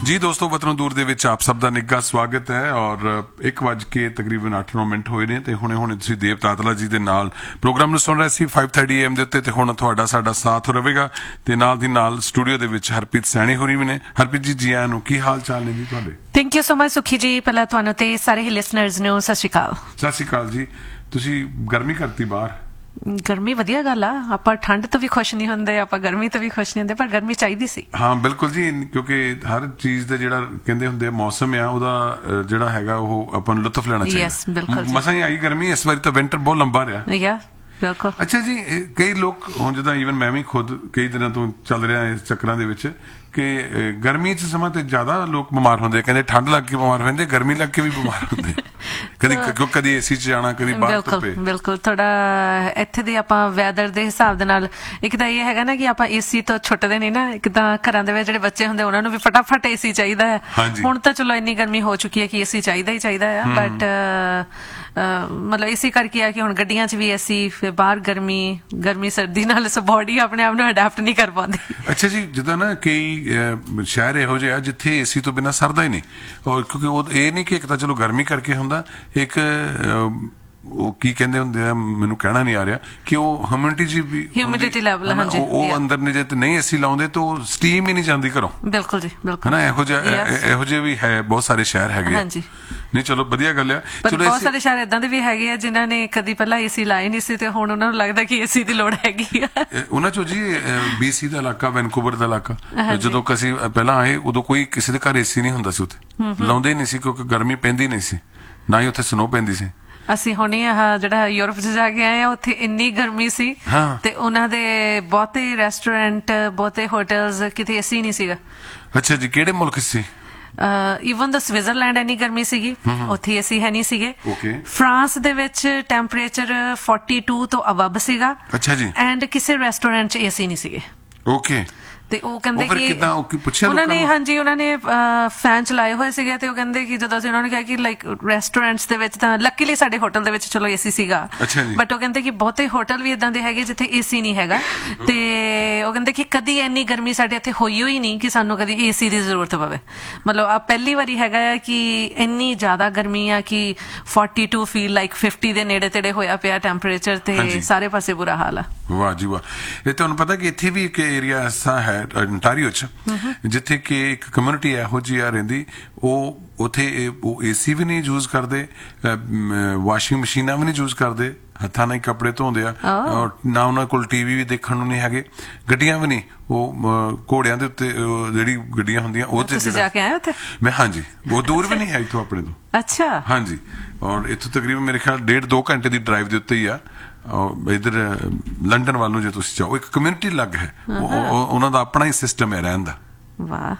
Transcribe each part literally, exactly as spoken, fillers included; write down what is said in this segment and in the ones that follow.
ਜੀ ਦੋਸਤੋ, ਵਤਨੋਂ ਦੂਰ ਦੇ ਵਿੱਚ ਆਪ ਸਭ ਦਾ ਨਿੱਘਾ ਸਵਾਗਤ ਹੈ ਔਰ ਇੱਕ ਵੱਜ ਕੇ ਤਕਰੀਬਨ ਅੱਠ ਨੌ ਮਿੰਟ ਹੋਏ ਨੇ ਤੇ ਹੁਣੇ ਹੁਣੇ ਤੁਸੀਂ ਦੇਵ ਤਾਤਲਾ ਜੀ ਦੇ ਨਾਲ ਪ੍ਰੋਗਰਾਮ ਨੂੰ ਸੁਣ ਰਹੇ ਸੀ ਫਾਈਵ ਥਰਟੀ ਏ ਐਮ ਦੇ ਉੱਤੇ ਤੇ ਹੁਣ ਤੁਹਾਡਾ ਸਾਡਾ ਸਾਥ ਰਹੇਗਾ ਤੇ ਨਾਲ ਦੀ ਨਾਲ ਸਟੂਡੀਓ ਦੇ ਵਿੱਚ ਹਰਪ੍ਰੀਤ ਸੈਣੀ ਹੋਰੀ ਵੀ ਨੇ। ਹਰਪ੍ਰੀਤ ਜੀ, ਜੀ ਆਇਆਂ ਨੂੰ। ਕੀ ਹਾਲ ਚਾਲ ਨੇ ਜੀ ਤੁਹਾਡੇ? ਥੈਂਕ ਯੂ ਸੋ ਮਚ ਸੁਖੀ ਜੀ। ਪਹਿਲਾਂ ਤੁਹਾਨੂੰ ਤੇ ਸਾਰੇ ਹੀ ਲਿਸਨਰਸ ਨੂੰ ਸਤਿ ਸ਼੍ਰੀ ਅਕਾਲ। ਸਤਿ ਸ਼੍ਰੀ ਅਕਾਲ ਜੀ। ਤੁਸੀਂ ਗਰਮੀ ਕਰਤੀ ਬਾਹਰ? ਗਰਮੀ ਵਧੀਆ ਗੱਲ ਆ, ਆਪਾਂ ਠੰਡ ਤੋਂ ਵੀ ਖੁਸ਼ ਨਹੀਂ ਹੁੰਦੇ, ਆਪਾਂ ਗਰਮੀ ਤੋਂ ਵੀ ਖੁਸ਼ ਨਹੀਂ ਹੁੰਦੇ, ਪਰ ਗਰਮੀ ਚਾਹੀਦੀ ਸੀ। ਹਾਂ ਬਿਲਕੁਲ ਜੀ, ਕਿਉਂਕਿ ਹਰ ਚੀਜ਼ ਦਾ ਜਿਹੜਾ ਕਹਿੰਦੇ ਹੁੰਦੇ ਮੌਸਮ ਆ ਉਹਦਾ ਜਿਹੜਾ ਹੈਗਾ ਉਹ ਆਪਾਂ ਨੂੰ ਲੁਤਫ ਲੈਣਾ ਚਾਹੀਦਾ। ਮਸਾਂ ਹੀ ਆਈ ਗਰਮੀ, ਇਸ ਵਾਰੀ ਤਾਂ ਵਿੰਟਰ ਬਹੁਤ ਲੰਬਾ ਰਿਹਾ। ਯਾ ਬਿਲਕੁਲ। ਅੱਛਾ ਜੀ, ਕਈ ਲੋਕ ਹੁਣ ਜਿੱਦਾਂ ਈਵਨ ਮੈਂ ਵੀ ਖੁਦ ਕਈ ਦਿਨਾਂ ਤੋਂ ਚੱਲ ਰਿਹਾ ਇਸ ਚੱਕਰਾਂ ਦੇ ਵਿੱਚ ਕਿ ਗਰਮੀ 'ਚ ਸਮਾਂ ਤੇ ਜ਼ਿਆਦਾ ਲੋਕ ਬਿਮਾਰ ਹੁੰਦੇ, ਕਹਿੰਦੇ ਠੰਡ ਲੱਗ ਕੇ ਬਿਮਾਰ ਹੁੰਦੇ, ਗਰਮੀ ਲੱਗ ਕੇ ਵੀ ਬਿਮਾਰ ਹੁੰਦੇ। ਕਦੀ ਕਦੀ ਏਸੀ 'ਚ ਜਾਣਾ, ਕਦੀ ਬਾਹਰ ਧੁੱਪੇ। ਬਿਲਕੁਲ। ਥੋੜਾ ਇੱਥੇ ਦੇ ਆਪਾਂ ਵੈਦਰ ਦੇ ਹਿਸਾਬ ਦੇ ਨਾਲ ਇੱਕ ਤਾਂ ਇਹ ਹੈਗਾ ਨਾ ਕਿ ਆਪਾਂ ਏਸੀ ਤੋਂ ਛੁੱਟਦੇ ਨਹੀਂ ਨਾ। ਇੱਕ ਤਾਂ ਘਰਾਂ ਦੇ ਵਿੱਚ ਜਿਹੜੇ ਬੱਚੇ ਹੁੰਦੇ ਉਹਨਾਂ ਨੂੰ ਵੀ ਫਟਾਫਟ ਏਸੀ ਚਾਹੀਦਾ ਹੈ। ਹੁਣ ਤਾਂ ਚਲੋ ਇੰਨੀ ਗਰਮੀ ਹੋ ਚੁੱਕੀ ਹੈ ਕਿ ਏਸੀ ਚਾਹੀਦਾ ਹੀ ਚਾਹੀਦਾ ਹੈ, ਬਟ ਮਤਲਬ ਇਸੇ ਕਰਕੇ ਆ ਕਿ ਹੁਣ ਗੱਡੀਆਂ 'ਚ ਵੀ ਏਸੀ, ਫਿਰ ਬਾਹਰ ਗਰਮੀ ਗਰਮੀ ਸਰਦੀ ਨਾਲ ਬੋਡੀ ਆਪਣੇ ਆਪ ਨੂੰ ਅਡੈਪਟ ਨਹੀਂ ਕਰ ਪਾਉਂਦੀ। ਅੱਛਾ ਜੀ, ਜਿੱਦਾਂ ਨਾ ਕਈ ਸ਼ਹਿਰ ਇਹੋ ਜਿਹੇ ਆ ਜਿੱਥੇ ਏਸੀ ਤੋਂ ਬਿਨਾਂ ਸਰਦਾ ਹੀ ਨਹੀਂ, ਔਰ ਕਿਉਂਕਿ ਉਹ ਇਹ ਨਹੀਂ ਕਿ ਇੱਕ ਤਾਂ ਚਲੋ ਗਰਮੀ ਕਰਕੇ ਹੁੰਦਾ, ਇੱਕ ਉਹ ਕੀ ਕਹਿੰਦੇ ਹੁੰਦੇ ਆ, ਮੈਨੂੰ ਕਹਿਣਾ ਨਹੀਂ ਆ ਰਿਹਾ, ਕਿ ਉਹ ਹਿਊਮਿਡਿਟੀ ਜੀ ਵੀ ਹਿਊਮਿਡਿਟੀ ਲੈਵਲ ਹਾਂਜੀ ਉਹ ਅੰਦਰ ਨੇ ਜੇ ਨਹੀਂ ਏਸੀ ਲਾਉਂਦੇ ਤਾਂ ਸਟੀਮ ਹੀ ਨਹੀਂ ਜਾਂਦੀ ਘਰੋਂ। ਬਿਲਕੁਲ ਜੀ ਬਿਲਕੁਲ। ਹਨਾ ਇਹੋ ਜਿਹਾ ਇਹੋ ਜਿਹੇ ਵੀ ਹੈ, ਬਹੁਤ ਸਾਰੇ ਸ਼ਹਿਰ ਹੈਗੇ। ਹਾਂਜੀ ਨਹੀਂ ਚਲੋ ਵਧੀਆ ਗੱਲ ਆ। ਚਲੋ ਬਹੁਤ ਸਾਰੇ ਸ਼ਹਿਰ ਏਦਾਂ ਦੇ ਵੀ ਹੈਗੇ ਆ ਜਿਨ੍ਹਾਂ ਨੇ ਕਦੀ ਪਹਿਲਾਂ ਏਸੀ ਲਾਏ ਨਹੀਂ ਸੀ ਤੇ ਹੁਣ ਉਹਨਾਂ ਨੂੰ ਲੱਗਦਾ ਕਿ ਏਸੀ ਦੀ ਲੋੜ ਹੈਗੀ ਆ। ਉਹਨਾਂ ਚੋਂ ਜੀ ਬੀਸੀ ਦਾ ਇਲਾਕਾ, ਵੈਨਕੂਵਰ ਦਾ ਇਲਾਕਾ, ਜਦੋਂ ਅਸੀਂ ਪਹਿਲਾਂ ਆਏ ਉਦੋਂ ਕੋਈ ਕਿਸੇ ਦੇ ਘਰ ਏਸੀ ਨਹੀਂ ਹੁੰਦਾ ਸੀ, ਉੱਥੇ ਲਾਉਂਦੇ ਹੀ ਨਹੀਂ ਸੀ ਕਿਉਂਕਿ ਗਰਮੀ ਪੈਂਦੀ ਨਹੀਂ ਸੀ, ਨਾ ਹੀ ਉੱਥੇ ਸਨੋ ਪੈਂਦੀ ਸੀ। ਅਸੀਂ ਹੁਣੇ ਆਹ ਜਿਹੜਾ ਯੂਰਪ 'ਚ ਜਾ ਕੇ ਆਏ ਆ, ਉੱਥੇ ਇੰਨੀ ਗਰਮੀ ਸੀ ਤੇ ਉਹਨਾਂ ਦੇ ਬਹੁਤੇ ਰੈਸਟੋਰੈਂਟ, ਬਹੁਤੇ ਹੋਟਲਸ ਕਿਤੇ ਏਸੀ ਨਹੀਂ ਸੀਗਾ। ਅੱਛਾ ਜੀ, ਕਿਹੜੇ ਮੁਲਕ ਸੀ? ਈਵਨ ਦਾ ਸਵਿਟਜ਼ਰਲੈਂਡ ਇੰਨੀ ਗਰਮੀ ਸੀਗੀ, ਉੱਥੇ ਏਸੀ ਹੈ ਨਹੀਂ ਸੀਗੇ। ਫਰਾਂਸ ਦੇ ਵਿੱਚ ਟੈਂਪਰੇਚਰ ਬयालीस ਤੋਂ ਅਬਵ ਸੀਗਾ। ਅੱਛਾ ਜੀ। ਐਂਡ ਕਿਸੇ ਰੈਸਟੋਰੈਂਟ 'ਚ ਏਸੀ ਨਹੀਂ ਸੀਗੇ। ਓਕੇ। ਤੇ ਉਹ ਕਹਿੰਦੇ ਕਿ ਉਹਨਾਂ ਨੇ ਹਾਂਜੀ ਉਹਨਾਂ ਨੇ ਫੈਨ ਚਲਾਏ ਹੋਏ ਸੀਗੇ ਤੇ ਉਹ ਕਹਿੰਦੇ ਕਿ ਜਦੋਂ ਅਸੀਂ ਉਹਨਾਂ ਨੇ ਕਿਹਾ ਕਿ ਲਾਈਕ ਰੈਸਟੋਰੈਂਟਸ ਦੇ ਵਿੱਚ ਤਾਂ ਲੱਕੀਲੀ ਸਾਡੇ ਹੋਟਲ ਦੇ ਵਿੱਚ ਚਲੋ ਏਸੀ ਸੀਗਾ, ਬਟ ਉਹ ਕਹਿੰਦੇ ਕਿ ਬਹੁਤੇ ਹੋਟਲ ਵੀ ਇਦਾਂ ਦੇ ਹੈਗੇ ਜਿੱਥੇ ਏਸੀ ਨਹੀਂ ਹੈਗਾ। ਤੇ ਉਹ ਕਹਿੰਦੇ ਕਿ ਕਦੀ ਇੰਨੀ ਗਰਮੀ ਸਾਡੇ ਇੱਥੇ ਹੋਈ ਹੋਈ ਨਹੀਂ ਕਿ ਸਾਨੂੰ ਕਦੀ ਏਸੀ ਦੀ ਜ਼ਰੂਰਤ ਪਵੇ। ਮਤਲਬ ਆ ਪਹਿਲੀ ਵਾਰੀ ਹੈਗਾ ਆ ਕਿ ਇੰਨੀ ਜ਼ਿਆਦਾ ਗਰਮੀ ਆ ਕਿ ਬयालीस ਫੀਲ ਲਾਈਕ ਪਚਾਸ ਦੇ ਨੇੜੇ ਤੇੜੇ ਹੋਇਆ ਪਿਆ ਟੈਂਪਰੇਚਰ ਤੇ ਸਾਰੇ ਪਾਸੇ ਬੁਰਾ ਹਾਲ ਆ। ਵਾਹ ਜੀ ਵਾਹ। ਇਹ ਤੁਹਾਨੂੰ ਪਤਾ ਕਿ ਇੱਥੇ ਵੀ ਇੱਕ ਏਰੀਆ ਐਸਾ ਹੈ ਅੰਟਾਰੀਓ 'ਚ ਜਿੱਥੇ ਕਿ ਇੱਕ ਕਮਿਊਨਿਟੀ ਇਹੋ ਜਿਹੀ ਆ ਰਹਿੰਦੀ, ਉਹ ਉੱਥੇ ਉਹ ਏਸੀ ਵੀ ਨਹੀਂ ਯੂਜ਼ ਕਰਦੇ, ਵਾਸ਼ਿੰਗ ਮਸ਼ੀਨਾਂ ਵੀ ਨਹੀਂ ਯੂਜ਼ ਕਰਦੇ, ਹੱਥਾਂ ਨਾਲ ਹੀ ਕੱਪੜੇ ਧੋਂਦੇ ਆ, ਨਾ ਉਹਨਾਂ ਕੋਲ ਟੀਵੀ ਵੀ ਦੇਖਣ ਨੂੰ ਨਹੀਂ ਹੈਗੇ, ਗੱਡੀਆਂ ਵੀ ਨਹੀਂ, ਉਹ ਘੋੜਿਆਂ ਦੇ ਉੱਤੇ ਜਿਹੜੀ ਗੱਡੀਆਂ ਹੁੰਦੀਆਂ ਉਹ ਤੇ ਜਾ ਕੇ ਆਏ ਉੱਥੇ ਮੈਂ। ਹਾਂਜੀ, ਬਹੁਤ ਦੂਰ ਵੀ ਨਹੀਂ ਹੈ ਇੱਥੋਂ ਆਪਣੇ ਤੋਂ। ਅੱਛਾ। ਹਾਂਜੀ, ਔਰ ਇੱਥੋਂ ਤਕਰੀਬਨ ਮੇਰੇ ਖਿਆਲ ਡੇਢ ਦੋ ਘੰਟੇ ਦੀ ਡਰਾਈਵ ਦੇ ਉੱਤੇ ਹੀ ਆ। ਇੱਧਰ ਲੰਡਨ ਵੱਲ ਨੂੰ ਜੇ ਤੁਸੀਂ ਜਾਓ, ਇੱਕ ਕਮਿਊਨਿਟੀ ਅਲੱਗ ਹੈ, ਉਹਨਾਂ ਦਾ ਆਪਣਾ ਹੀ ਸਿਸਟਮ ਹੈ ਰਹਿਣ ਦਾ। ਵਾਹ।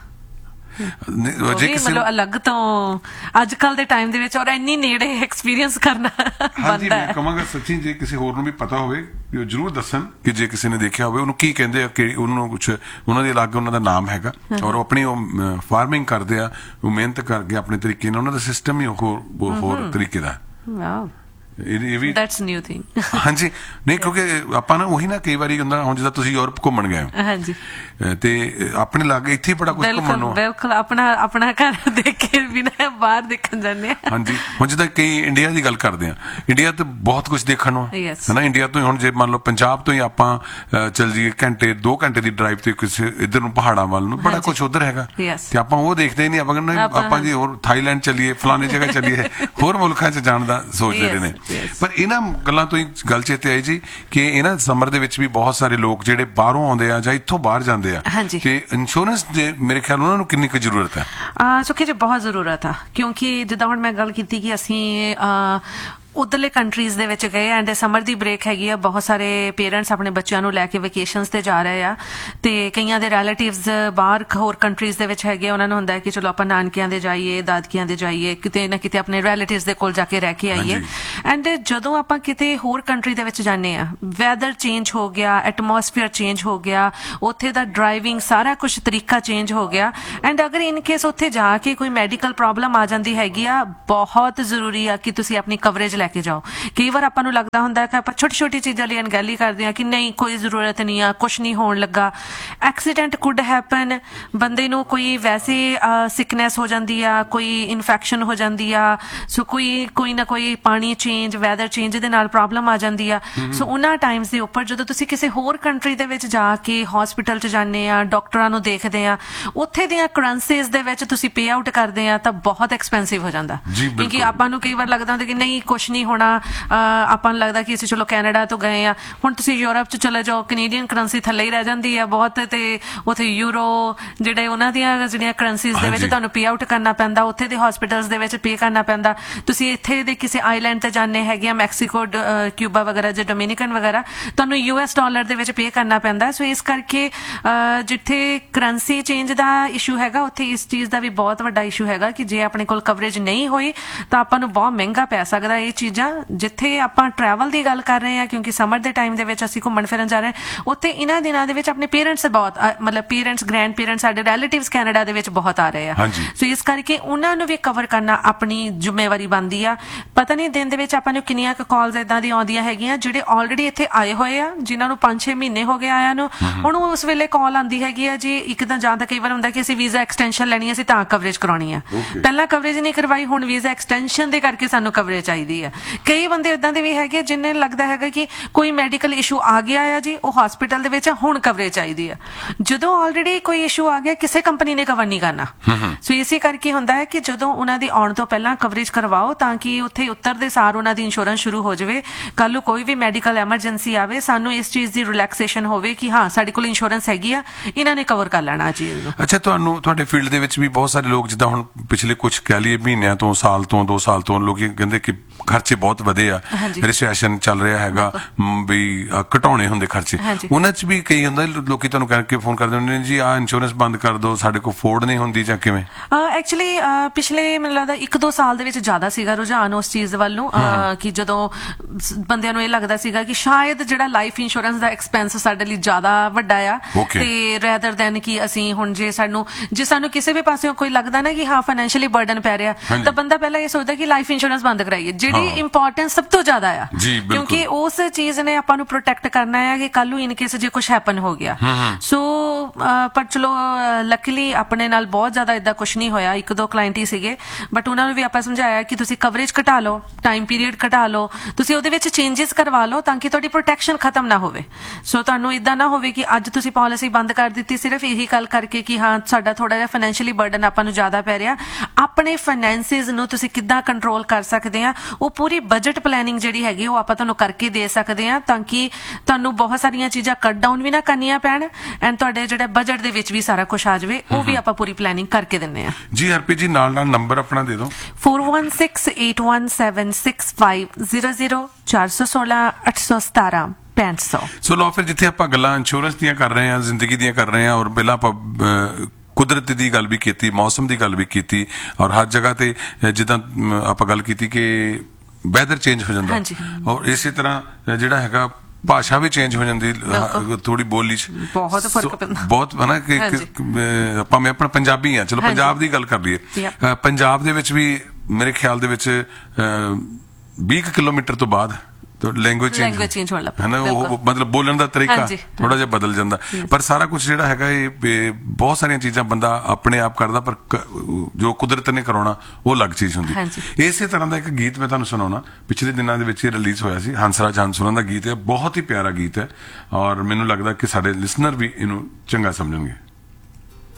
ਮਤਲਬ ਅਲੱਗ ਤੋਂ ਅੱਜ ਕੱਲ ਦੇ ਟਾਈਮ ਦੇ ਵਿੱਚ ਔਰ ਇੰਨੀ ਨੇੜੇ ਐਕਸਪੀਰੀਅੰਸ ਕਰਨਾ ਬਣਦਾ ਹੈ। ਮੈਂ ਕਹਾਂਗਾ ਸੱਚੀ ਜੇ ਕਿਸੇ ਹੋਰ ਨੂੰ ਵੀ ਪਤਾ ਹੋਵੇ ਕਿ ਉਹ ਜ਼ਰੂਰ ਦੱਸਣ ਕਿ ਜੇ ਕਿਸੇ ਨੇ ਦੇਖਿਆ ਹੋਵੇ ਉਹਨੂੰ ਕੀ ਕਹਿੰਦੇ ਆ, ਕਿ ਉਹਨੂੰ ਕੁਛ ਉਹਨਾਂ ਦੇ ਅਲੱਗ ਉਹਨਾਂ ਦਾ ਨਾਮ ਹੈਗਾ ਔਰ ਉਹ ਆਪਣੀ ਉਹ ਫਾਰਮਿੰਗ ਕਰਦੇ ਆ, ਉਹ ਮਿਹਨਤ ਕਰਕੇ ਆਪਣੇ ਤਰੀਕੇ ਨਾਲ, ਉਹਨਾਂ ਦਾ ਸਿਸਟਮ ਹੀ ਹੋਰ ਹੋਰ ਤਰੀਕੇ ਦਾ। ਹਾਂਜੀ ਨਹੀਂ, ਕਿਉਂਕਿ ਆਪਾਂ ਨਾ ਉਹੀ ਨਾ ਕਈ ਵਾਰੀ ਹੁੰਦਾ, ਹੁਣ ਜਿੱਦਾਂ ਤੁਸੀਂ ਯੂਰਪ ਘੁੰਮਣ ਗਏ ਹਾਂਜੀ ਤੇ ਆਪਣੇ ਲਾਗੇ ਇੱਥੇ ਬੜਾ ਕੁਝ ਘੁੰਮਣ ਨੂੰ, ਬਿਲਕੁਲ ਆਪਣਾ ਆਪਣਾ ਘਰ ਦੇਖ ਕੇ ਬਿਨਾਂ ਬਾਹਰ ਦੇਖਣ ਜਾਂਦੇ ਆ। ਹਾਂਜੀ, ਹੁਣ ਜਿੱਦਾਂ ਕਈ ਇੰਡੀਆ ਦੀ ਗੱਲ ਕਰਦੇ ਆ, ਇੰਡੀਆ ਤੇ ਬਹੁਤ ਕੁਝ ਦੇਖਣ ਨੂੰ ਹੈ ਨਾ। ਇੰਡੀਆ ਤੋਂ ਹੁਣ ਜੇ ਮੰਨ ਲਓ ਪੰਜਾਬ ਤੋਂ ਹੀ ਆਪਾਂ ਚੱਲ ਜਾਈਏ ਘੰਟੇ ਦੋ ਘੰਟੇ ਦੀ ਡਰਾਈਵ ਤੇ ਕਿਸੇ ਇੱਧਰ ਨੂੰ ਪਹਾੜਾਂ ਵੱਲ ਨੂੰ, ਬੜਾ ਕੁਝ ਉੱਧਰ ਹੈਗਾ ਤੇ ਆਪਾਂ ਉਹ ਦੇਖਦੇ ਨਹੀਂ। ਆਪਾਂ ਕਹਿੰਦੇ ਆਪਾਂ ਜੀ ਹੋਰ ਥਾਈਲੈਂਡ ਚੱਲੀਏ, ਫਲਾਣੀ ਜਗ੍ਹਾ ਚੱਲੀਏ, ਹੋਰ ਮੁਲਕਾਂ 'ਚ ਜਾਣ ਦਾ ਸੋਚਦੇ ਨੇ। ਪਰ ਇਹਨਾਂ ਗੱਲਾਂ ਤੋਂ ਹੀ ਗੱਲ ਚੇਤੇ ਆਈ ਜੀ ਕਿ ਇਹਨਾਂ ਸਮਰ ਦੇ ਵਿੱਚ ਵੀ ਬਹੁਤ ਸਾਰੇ ਲੋਕ ਜਿਹੜੇ ਬਾਹਰੋਂ ਆਉਂਦੇ ਆ ਜਾਂ ਇੱਥੋਂ ਬਾਹਰ ਜਾਂਦੇ ਆ, ਤੇ ਇੰਸ਼ੋਰੈਂਸ ਦੇ ਮੇਰੇ ਖਿਆਲ ਉਹਨਾਂ ਨੂੰ ਕਿੰਨੀ ਕੁ ਜ਼ਰੂਰਤ ਹੈ? ਸੁਖੀ ਜੀ ਬਹੁਤ ਜ਼ਰੂਰਤ ਆ, ਕਿਉਂਕਿ ਜਿੱਦਾਂ ਹੁਣ ਮੈਂ ਗੱਲ ਕੀਤੀ ਕਿ ਅਸੀਂ ਉਧਰਲੇ ਕੰਟਰੀਜ਼ ਦੇ ਵਿੱਚ ਗਏ ਐਂਡ ਸਮਰ ਦੀ ਬ੍ਰੇਕ ਹੈਗੀ ਆ, ਬਹੁਤ ਸਾਰੇ ਪੇਰੈਂਟਸ ਆਪਣੇ ਬੱਚਿਆਂ ਨੂੰ ਲੈ ਕੇ ਵੈਕੇਸ਼ਨਸ ਤੇ ਜਾ ਰਹੇ ਆ ਤੇ ਕਈਆਂ ਦੇ ਰਿਲੇਟਿਵਸ ਬਾਹਰ ਹੋਰ ਕੰਟਰੀਜ਼ ਦੇ ਵਿੱਚ ਹੈਗੇ, ਉਹਨਾਂ ਨੂੰ ਹੁੰਦਾ ਹੈ ਕਿ ਚਲੋ ਆਪਾਂ ਨਾਨਕਿਆਂ ਦੇ ਜਾਈਏ, ਦਾਦਕਿਆਂ ਦੇ ਜਾਈਏ, ਕਿਤੇ ਨਾ ਕਿਤੇ ਆਪਣੇ ਰਿਲੇਟਿਵਸ ਦੇ ਕੋਲ ਜਾ ਕੇ ਰਹਿ ਕੇ ਆਈਏ। ਐਂਡ ਜਦੋਂ ਆਪਾਂ ਕਿਤੇ ਹੋਰ ਕੰਟਰੀ ਦੇ ਵਿੱਚ ਜਾਂਦੇ ਆ, ਵੈਦਰ ਚੇਂਜ ਹੋ ਗਿਆ, ਐਟਮੋਸਫੀਅਰ ਚੇਂਜ ਹੋ ਗਿਆ, ਉੱਥੇ ਦਾ ਡਰਾਈਵਿੰਗ ਸਾਰਾ ਕੁਛ ਤਰੀਕਾ ਚੇਂਜ ਹੋ ਗਿਆ। ਐਂਡ ਅਗਰ ਇਨ ਕੇਸ ਉੱਥੇ ਜਾ ਕੇ ਕੋਈ ਮੈਡੀਕਲ ਪ੍ਰੋਬਲਮ ਆ ਜਾਂਦੀ ਹੈਗੀ ਆ, ਬਹੁਤ ਜ਼ਰੂਰੀ ਆ ਕਿ ਤੁਸੀਂ ਆਪਣੀ ਕਵਰੇਜ ਲੈ ਕੇ ਜਾਓ। ਕਈ ਵਾਰ ਆਪਾਂ ਨੂੰ ਲੱਗਦਾ ਹੁੰਦਾ ਕਿ ਆਪਾਂ ਛੋਟੀ ਛੋਟੀ ਚੀਜ਼ਾਂ ਲਈ ਅਣਗਹਿਲੀ ਕਰਦੇ ਹਾਂ ਕਿ ਨਹੀਂ ਕੋਈ ਜ਼ਰੂਰਤ ਨਹੀਂ ਆ, ਕੁਛ ਨਹੀਂ ਹੋਣ ਲੱਗਾ। ਐਕਸੀਡੈਂਟ ਕੁਡ ਹੈਪਨ, ਬੰਦੇ ਨੂੰ ਕੋਈ ਵੈਸੇ ਸਿਕਨੈਸ ਹੋ ਜਾਂਦੀ ਆ, ਕੋਈ ਇਨਫੈਕਸ਼ਨ ਹੋ ਜਾਂਦੀ ਆ, ਸੋ ਕੋਈ ਕੋਈ ਨਾ ਕੋਈ ਪਾਣੀ ਚੇਂਜ, ਵੈਦਰ ਚੇਂਜ ਦੇ ਨਾਲ ਪ੍ਰੋਬਲਮ ਆ ਜਾਂਦੀ ਆ। ਸੋ ਉਹਨਾਂ ਟਾਈਮਸ ਦੇ ਉੱਪਰ ਜਦੋਂ ਤੁਸੀਂ ਕਿਸੇ ਹੋਰ ਕੰਟਰੀ ਦੇ ਵਿੱਚ ਜਾ ਕੇ ਹਸਪੀਟਲ 'ਚ ਜਾਂਦੇ ਆ, ਡਾਕਟਰਾਂ ਨੂੰ ਦੇਖਦੇ ਆ, ਉੱਥੇ ਦੀਆਂ ਕਰੰਸੀਜ਼ ਦੇ ਵਿੱਚ ਤੁਸੀਂ ਪੇ ਆਊਟ ਕਰਦੇ ਆ ਤਾਂ ਬਹੁਤ ਐਕਸਪੈਂਸਿਵ ਹੋ ਜਾਂਦਾ। ਕਿਉਂਕਿ ਆਪਾਂ ਨੂੰ ਕਈ ਵਾਰ ਲੱਗਦਾ ਹੁੰਦਾ ਕਿ ਨਹੀਂ ਕੁਛ ਨਹੀਂ ਹੋਣਾ, ਆਪਾਂ ਨੂੰ ਲੱਗਦਾ ਕਿ ਅਸੀਂ ਚਲੋ ਕੈਨੇਡਾ ਤੋਂ ਗਏ ਆ, ਹੁਣ ਤੁਸੀਂ ਯੂਰਪ 'ਚ ਚਲੇ ਜਾਓ, ਕੈਨੇਡੀਅਨ ਕਰੰਸੀ ਥੱਲੇ ਹੀ ਰਹਿ ਜਾਂਦੀ ਆ ਬਹੁਤ, ਤੇ ਉੱਥੇ ਯੂਰੋ ਜਿਹੜੇ ਉਹਨਾਂ ਦੀਆਂ ਜਿਹੜੀਆਂ ਕਰੰਸੀਜ਼ ਦੇ ਵਿੱਚ ਤੁਹਾਨੂੰ ਪੇ ਆਊਟ ਕਰਨਾ ਪੈਂਦਾ, ਉੱਥੇ ਦੇ ਹਸਪੀਟਲਸ ਦੇ ਵਿੱਚ ਪੇ ਕਰਨਾ ਪੈਂਦਾ। ਤੁਸੀਂ ਇੱਥੇ ਦੇ ਕਿਸੇ ਆਈਲੈਂਡ ਤੇ ਜਾਂਦੇ ਹੈਗੇ ਆ, ਮੈਕਸੀਕੋ, ਕਿਊਬਾ ਵਗੈਰਾ ਜਾਂ ਡੋਮਿਨਿਕਨ ਵਗੈਰਾ, ਤੁਹਾਨੂੰ ਯੂ ਐਸ ਡਾਲਰ ਦੇ ਵਿੱਚ ਪੇ ਕਰਨਾ ਪੈਂਦਾ। ਸੋ ਇਸ ਕਰਕੇ ਜਿੱਥੇ ਕਰੰਸੀ ਚੇਂਜ ਦਾ ਇਸ਼ੂ ਹੈਗਾ, ਉੱਥੇ ਇਸ ਚੀਜ਼ ਦਾ ਵੀ ਬਹੁਤ ਵੱਡਾ ਇਸ਼ੂ ਹੈਗਾ ਕਿ ਜੇ ਆਪਣੇ ਕੋਲ ਕਵਰੇਜ ਨਹੀਂ ਹੋਈ ਤਾਂ ਆਪਾਂ ਨੂੰ ਬਹੁਤ ਮਹਿੰਗਾ ਪੈ ਸਕਦਾ ਇਹ ਚੀਜ਼ਾਂ। ਜਿੱਥੇ ਆਪਾਂ ਟਰੈਵਲ ਦੀ ਗੱਲ ਕਰ ਰਹੇ ਹਾਂ, ਕਿਉਂਕਿ ਸਮਰ ਦੇ ਟਾਈਮ ਦੇ ਵਿੱਚ ਅਸੀਂ ਘੁੰਮਣ ਫਿਰਨ ਜਾ ਰਹੇ ਹਾਂ, ਉੱਥੇ ਇਹਨਾਂ ਦਿਨਾਂ ਦੇ ਵਿੱਚ ਆਪਣੇ ਪੇਰੈਂਟਸ ਬਹੁਤ ਮਤਲਬ ਪੇਰੈਂਟਸ, ਗ੍ਰੈਂਡ ਪੇਰੈਂਟਸ, ਸਾਡੇ ਰਿਲੇਟਿਵਸ ਕੈਨੇਡਾ ਦੇ ਵਿੱਚ ਬਹੁਤ ਆ ਰਹੇ ਆ। ਸੋ ਇਸ ਕਰਕੇ ਉਹਨਾਂ ਨੂੰ ਵੀ ਕਵਰ ਕਰਨਾ ਆਪਣੀ ਜ਼ਿੰਮੇਵਾਰੀ ਬਣਦੀ ਆ। ਪਤਾ ਨਹੀਂ ਦਿਨ ਦੇ ਵਿੱਚ ਆਪਾਂ ਨੂੰ ਕਿੰਨੀਆਂ ਕੁ ਕਾਲਸ ਏਦਾਂ ਦੀਆਂ ਆਉਂਦੀਆਂ ਹੈਗੀਆਂ ਜਿਹੜੇ ਆਲਰੇਡੀ ਇੱਥੇ ਆਏ ਹੋਏ ਆ, ਜਿਨ੍ਹਾਂ ਨੂੰ ਪੰਜ ਛੇ ਮਹੀਨੇ ਹੋ ਗਏ ਆਇਆਂ ਨੂੰ। ਹੁਣ ਉਸ ਵੇਲੇ ਕਾਲ ਆਉਂਦੀ ਹੈਗੀ ਆ ਜੀ, ਇੱਕ ਤਾਂ ਜਾਂ ਤਾਂ ਕਈ ਵਾਰ ਹੁੰਦਾ ਕਿ ਅਸੀਂ ਵੀਜ਼ਾ ਐਕਸਟੈਂਸ਼ਨ ਲੈਣੀ, ਅਸੀਂ ਤਾਂ ਕਵਰੇਜ ਕਰਾਉਣੀ ਆ, ਪਹਿਲਾਂ ਕਵਰੇਜ ਨਹੀਂ ਕਰਵਾਈ, ਹੁਣ ਵੀਜ਼ਾ ਐਕਸਟੈਂਸ਼ਨ ਦੇ ਕਰਕੇ ਸਾਨੂੰ ਕਵਰੇਜ ਚਾਹੀਦੀ ਆ। ਕਈ ਬੰਦੇ ਏਦਾਂ ਦੇ ਵੀ ਹੈਗੇ ਜਿਨ੍ਹਾਂ ਨੂੰ ਲੱਗਦਾ ਹੈਗਾ ਕਿ ਕੋਈ ਮੈਡੀਕਲ ਇਸ਼ੂ ਆ ਗਿਆ ਆ ਜੀ, ਉਹ ਹਸਪੀਟਲ ਦੇ ਵਿੱਚ ਹੁਣ ਕਵਰੇਜ ਚਾਹੀਦੀ ਆ, ਜਦੋਂ ਆਲਰੇਡੀ ਕੋਈ ਇਸ਼ੂ ਆ ਗਿਆ ਕਿਸੇ ਕੰਪਨੀ ਨੇ ਕਵਰ ਨਹੀਂ ਕਰਨਾ। ਸੋ ਇਸੇ ਕਰਕੇ ਹੁੰਦਾ ਹੈ ਕਿ ਜਦੋਂ ਉਹਨਾਂ ਦੀ ਆਉਣ ਤੋਂ ਪਹਿਲਾਂ ਕਵਰੇਜ ਕਰਵਾਓ ਤਾਂ ਕਿ ਉੱਥੇ ਉਤਰਦੇ ਸਾਰ ਉਹਨਾਂ ਦੀ ਇੰਸ਼ੋਰੈਂਸ ਸ਼ੁਰੂ ਹੋ ਜਾਵੇ। ਕੱਲ ਨੂੰ ਕੋਈ ਵੀ ਮੈਡੀਕਲ ਐਮਰਜੈਂਸੀ ਆਵੇ, ਸਾਨੂੰ ਇਸ ਚੀਜ਼ ਦੀ ਰਿਲੈਕਸੇਸ਼ਨ ਹੋਵੇ ਕਿ ਹਾਂ ਸਾਡੇ ਕੋਲ ਇੰਸ਼ੋਰੈਂਸ ਹੈਗੀ ਆ, ਇਹਨਾਂ ਨੇ ਕਵਰ ਕਰ ਲੈਣਾ ਚੀਜ਼ ਨੂੰ। ਅੱਛਾ, ਤੁਹਾਨੂੰ ਤੁਹਾਡੇ ਫੀਲਡ ਦੇ ਵਿੱਚ ਵੀ ਬਹੁਤ ਸਾਰੇ ਲੋਕ, ਜਿੱਦਾਂ ਹੁਣ ਪਿਛਲੇ ਕੁਝ ਕਹਿ ਲਈਏ ਮਹੀਨਿਆਂ ਤੋਂ, ਸਾਲ ਤੋਂ, ਦੋ ਸਾਲ ਤੋਂ ਲੋਕੀ ਕਹਿੰਦੇ ਕਿ ਖਰਚੇ ਬਹੁਤ ਵਧੇ ਆ, ਰਿਸੈਸ਼ਨ ਚੱਲ ਰਿਹਾ ਹੈਗਾ, ਵੀ ਘਟਾਉਣੇ ਹੁੰਦੇ ਖਰਚੇ, ਉਹਨਾਂ 'ਚ ਵੀ ਕਈ ਹੁੰਦਾ ਲੋਕੀ ਤੁਹਾਨੂੰ ਕਰਕੇ ਫੋਨ ਕਰਦੇ ਹੁੰਦੇ ਨੇ ਜੀ ਆਹ ਇੰਸ਼ੋਰੈਂਸ ਬੰਦ ਕਰ ਦਿਓ, ਸਾਡੇ ਕੋਲ ਅਫੋਰਡ ਨਹੀਂ ਹੁੰਦੀ ਜਾਂ ਕਿਵੇਂ? ਐਕਚੁਅਲੀ ਪਿਛਲੇ ਮੈਨੂੰ ਲੱਗਦਾ ਇੱਕ ਦੋ ਸਾਲ ਦੇ ਵਿੱਚ ਜ਼ਿਆਦਾ ਸੀਗਾ ਰੁਝਾਨ ਉਸ ਚੀਜ਼ ਵੱਲ ਨੂੰ, ਕਿ ਜਦੋਂ ਬੰਦਿਆਂ ਨੂੰ ਇਹ ਲੱਗਦਾ ਸੀਗਾ ਕਿ ਸ਼ਾਇਦ ਜਿਹੜਾ ਲਾਈਫ ਇੰਸ਼ੋਰੈਂਸ ਦਾ ਐਕਸਪੈਂਸ ਸਾਡੇ ਲਈ ਜ਼ਿਆਦਾ ਵੱਡਾ ਆ, ਤੇ ਰੈਦਰ ਦੈਨ ਕਿ ਅਸੀਂ ਹੁਣ ਜੇ ਸਾਨੂੰ ਜੇ ਸਾਨੂੰ ਕਿਸੇ ਵੀ ਪਾਸਿਓਂ ਕੋਈ ਲੱਗਦਾ ਨਾ ਕਿ ਹਾਂ ਫਾਈਨੈਂਸ਼ੀਅਲੀ ਬਰਡਨ ਪੈ ਰਿਹਾ, ਤਾਂ ਬੰਦਾ ਪਹਿਲਾਂ ਇਹ ਸੋਚਦਾ ਕਿ ਲਾਈਫ ਇੰਸ਼ੋਰੈਂਸ ਬੰਦ ਕਰਾਈਏ, ਜਿਹੜੀ ਇੰਪੋਰਟੈਂਸ ਸਭ ਤੋਂ ਜ਼ਿਆਦਾ ਆ, ਕਿਉਂਕਿ ਉਸ ਚੀਜ਼ ਨੇ ਆਪਾਂ ਨੂੰ ਪ੍ਰੋਟੈਕਟ ਕਰਨਾ ਹੈ ਕਿ ਕੱਲ ਨੂੰ ਇਨ ਕੇਸ ਜੇ ਕੁਝ ਹੈਪਨ ਹੋ ਗਿਆ। ਸੋ ਪਰ ਚਲੋ ਲੱਕੀਲੀ ਆਪਣੇ ਨਾਲ ਬਹੁਤ ਜ਼ਿਆਦਾ ਏਦਾਂ ਕੁਝ ਨਹੀਂ ਹੋਇਆ, ਇੱਕ ਦੋ ਕਲਾਇੰਟ ਹੀ ਸੀਗੇ, ਬਟ ਉਹਨਾਂ ਨੂੰ ਵੀ ਆਪਾਂ ਸਮਝਾਇਆ ਕਿ ਤੁਸੀਂ ਕਵਰੇਜ ਘਟਾ ਲਓ, ਟਾਈਮ ਪੀਰੀਅਡ ਘਟਾ ਲਓ, ਤੁਸੀਂ ਉਹਦੇ ਵਿੱਚ ਚੇਂਜਸ ਕਰਵਾ ਲਓ ਤਾਂ ਕਿ ਤੁਹਾਡੀ ਪ੍ਰੋਟੈਕਸ਼ਨ ਖਤਮ ਨਾ ਹੋਵੇ। ਸੋ ਤੁਹਾਨੂੰ ਇਦਾਂ ਨਾ ਹੋਵੇ ਕਿ ਅੱਜ ਤੁਸੀਂ ਪਾਲਿਸੀ ਬੰਦ ਕਰ ਦਿੱਤੀ ਸਿਰਫ ਇਹੀ ਗੱਲ ਕਰਕੇ ਕਿ ਹਾਂ ਸਾਡਾ ਥੋੜਾ ਜਿਹਾ ਫਾਈਨੈਂਸ਼ੀਅਲੀ ਬਰਡਨ ਆਪਾਂ ਨੂੰ ਜ਼ਿਆਦਾ ਪੈ ਰਿਹਾ। ਆਪਣੇ ਫਾਈਨੈਂਸਿਸ ਨੂੰ ਤੁਸੀਂ ਕਿੱਦਾਂ ਕੰਟਰੋਲ ਕਰ ਸਕਦੇ ਆ, ਉਹ ਪੂਰੀ ਬਜਟ ਪਲੈਨਿੰਗ ਜਿਹੜੀ ਹੈਗੀ ਉਹ ਆਪਾਂ ਤੁਹਾਨੂੰ ਕਰਕੇ ਦੇ ਸਕਦੇ ਆ, ਤਾਂ ਕਿ ਤੁਹਾਨੂੰ ਬਹੁਤ ਸਾਰੀਆਂ ਚੀਜ਼ਾਂ ਕੱਟ ਡਾਊਨ ਵੀ ਨਾ ਕਰਨੀਆਂ ਪੈਣ ਐਂਡ ਤੁਹਾਡੇ ਜਿਹੜੇ ਬਜਟ ਦੇ ਵਿੱਚ ਵੀ ਸਾਰਾ ਕੁਝ ਆ ਜਾਵੇ, ਉਹ ਵੀ ਆਪਾਂ ਪੂਰੀ ਪਲੈਨਿੰਗ ਕਰਕੇ ਦਿੰਦੇ ਆ। ਜੀ ਹਰਪ੍ਰੀਤ ਜੀ, ਨਾਲ ਨਾਲ ਨੰਬਰ ਆਪਣਾ ਦੇ ਦਿਓ। four one six eight one seven six five zero zero ਚਾਰ ਸੌ ਸੋਲਾਂ ਅੱਠ ਸੌ ਸਤਾਰਾਂ ਪੈਂਹਠ ਸੌ। ਸੋ ਲੋ ਫਿਰ ਜਿੱਥੇ ਆਪਾਂ ਗੱਲਾਂ ਇੰਸ਼ੋਰੈਂਸ ਦੀਆਂ ਕਰ ਰਹੇ ਹਾਂ, ਜ਼ਿੰਦਗੀ ਦੀਆਂ ਕਰ ਰਹੇ ਹਾਂ, ਔਰ ਪਹਿਲਾਂ ਆਪਾਂ ਕੁਦਰਤ ਦੀ ਗੱਲ ਵੀ ਕੀਤੀ, ਮੌਸਮ ਦੀ ਗੱਲ ਵੀ ਕੀਤੀ, ਔਰ ਹਰ ਜਗ੍ਹਾ ਤੇ ਜਿੱਦਾਂ ਆਪਾਂ ਗੱਲ ਕੀਤੀ ਕਿ ਵੈਦਰ ਚੇਂਜ ਹੋ ਜਾਂਦਾ, ਔਰ ਇਸੇ ਤਰ੍ਹਾਂ ਜਿਹੜਾ ਹੈਗਾ ਭਾਸ਼ਾ ਵੀ ਚੇਂਜ ਹੋ ਜਾਂਦੀ, ਥੋੜੀ ਬੋਲੀ 'ਚ ਬਹੁਤ ਫਰਕ ਪੈਂਦਾ, ਬਹੁਤ ਹੈ ਨਾ ਕਿ ਆਪਾਂ ਮੈਂ ਆਪਣਾ ਪੰਜਾਬੀ ਆ, ਚਲੋ ਪੰਜਾਬ ਦੀ ਗੱਲ ਕਰ ਲਈਏ, ਪੰਜਾਬ ਦੇ ਵਿੱਚ ਵੀ ਮੇਰੇ ਖਿਆਲ ਦੇ ਵਿੱਚ ਵੀਹ ਕਿਲੋਮੀਟਰ ਤੋਂ ਬਾਅਦ ਲੈਂਗੁਏਜ ਚੇਂਜ ਹੋਣ ਲੱਗ ਪੈਂਦਾ, ਉਹ ਮਤਲਬ ਬੋਲਣ ਦਾ ਤਰੀਕਾ ਥੋੜਾ ਜਿਹਾ ਬਦਲ ਜਾਂਦਾ, ਪਰ ਸਾਰਾ ਕੁਝ ਜਿਹੜਾ ਹੈਗਾ ਇਹ ਬਹੁਤ ਸਾਰੀਆਂ ਚੀਜ਼ਾਂ ਬੰਦਾ ਆਪਣੇ ਆਪ ਕਰਦਾ, ਪਰ ਜੋ ਕੁਦਰਤ ਨੇ ਕਰਾਉਣਾ ਉਹ ਅਲੱਗ ਚੀਜ਼ ਹੁੰਦੀ। ਇਸੇ ਤਰ੍ਹਾਂ ਦਾ ਇੱਕ ਗੀਤ ਮੈਂ ਤੁਹਾਨੂੰ ਸੁਣਾਉਣਾ, ਪਿਛਲੇ ਦਿਨਾਂ ਦੇ ਵਿੱਚ ਇਹ ਰਿਲੀਜ਼ ਹੋਇਆ ਸੀ, ਹੰਸਰਾਜ ਹੰਸੁਰਾਂ ਦਾ ਗੀਤ ਹੈ, ਬਹੁਤ ਹੀ ਪਿਆਰਾ ਗੀਤ ਹੈ, ਔਰ ਮੈਨੂੰ ਲੱਗਦਾ ਕਿ ਸਾਡੇ ਲਿਸਨਰ ਵੀ ਇਹਨੂੰ ਚੰਗਾ ਸਮਝਣਗੇ।